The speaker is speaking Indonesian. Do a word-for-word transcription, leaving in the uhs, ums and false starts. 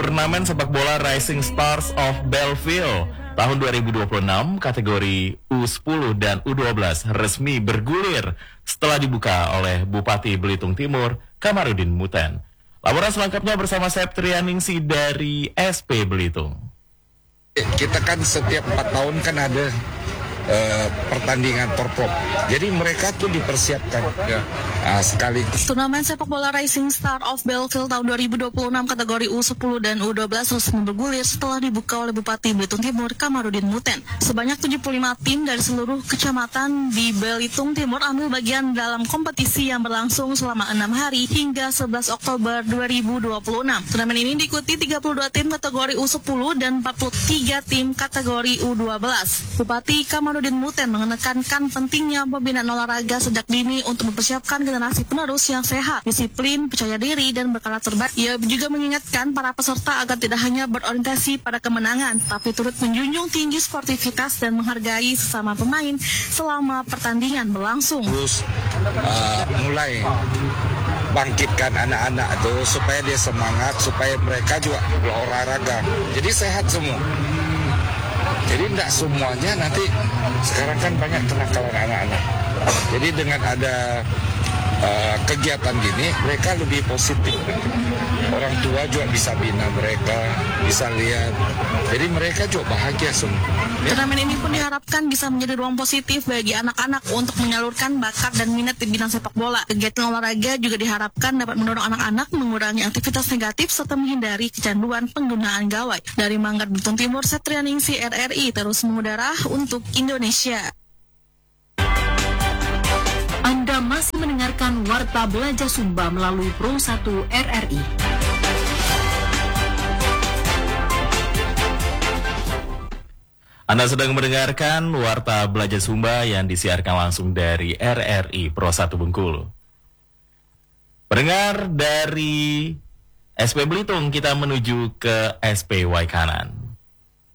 Turnamen sepak bola Rising Stars of Belleville tahun dua ribu dua puluh enam kategori U sepuluh dan U dua belas resmi bergulir setelah dibuka oleh Bupati Belitung Timur, Kamarudin Muten. Laporan selengkapnya bersama Septrian Ningsi dari S P Belitung. Kita kan setiap empat tahun kan ada uh, pertandingan Porprov. Jadi mereka tuh dipersiapkan ya. Nah, sekali. Turnamen sepak bola Rising Star of Belleville tahun dua ribu dua puluh enam kategori U sepuluh dan U dua belas resmi bergulir setelah dibuka oleh Bupati Belitung Timur, Kamarudin Muten. Sebanyak tujuh puluh lima tim dari seluruh kecamatan di Belitung Timur ambil bagian dalam kompetisi yang berlangsung selama enam hari hingga sebelas Oktober dua ribu dua puluh enam. Turnamen ini diikuti tiga puluh dua tim kategori U sepuluh dan empat puluh tiga tim kategori U dua belas. Bupati Kamarudin Muten menekankan pentingnya pembinaan olahraga sejak dini untuk mempersiapkan generasi penerus yang sehat, disiplin, percaya diri, dan berkarakter baik. Ia juga mengingatkan para peserta agar tidak hanya berorientasi pada kemenangan, tapi turut menjunjung tinggi sportivitas dan menghargai sesama pemain selama pertandingan berlangsung. Terus uh, mulai bangkitkan anak-anak itu supaya dia semangat, supaya mereka juga berolahraga. Jadi sehat semua. Jadi tidak semuanya nanti, sekarang kan banyak kenakalan anak-anak. Jadi dengan ada uh, kegiatan gini, mereka lebih positif. Orang tua juga bisa bina mereka, bisa lihat. Jadi mereka juga bahagia semua. Turnamen ini pun diharapkan bisa menjadi ruang positif bagi anak-anak untuk menyalurkan bakat dan minat di bidang sepak bola. Kegiatan olahraga juga diharapkan dapat mendorong anak-anak mengurangi aktivitas negatif serta menghindari kecanduan penggunaan gawai. Dari Manggar Belitung Timur, Septrian Ningsi R R I terus mengudara untuk Indonesia. Anda masih mendengarkan Warta Belajar Sumba melalui Pro satu R R I. Anda sedang mendengarkan Warta Belajar Sumba yang disiarkan langsung dari R R I Pro satu Bengkulu. Pendengar dari S P Belitung, kita menuju ke S P Waikanan.